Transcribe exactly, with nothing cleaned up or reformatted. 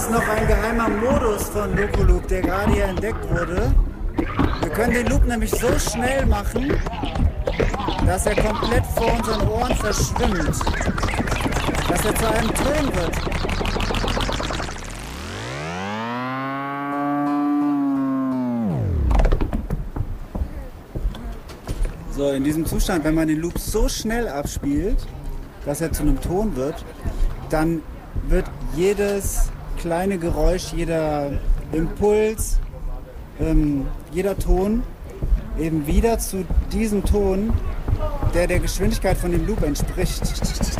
ist noch ein geheimer Modus von Loco Loop, der gerade hier entdeckt wurde. Wir können den Loop nämlich so schnell machen, dass er komplett vor unseren Ohren verschwimmt. Dass er zu einem Ton wird. So, in diesem Zustand, wenn man den Loop so schnell abspielt, dass er zu einem Ton wird, dann wird jedes kleine Geräusch, jeder Impuls, ähm, jeder Ton eben wieder zu diesem Ton, der der Geschwindigkeit von dem Loop entspricht.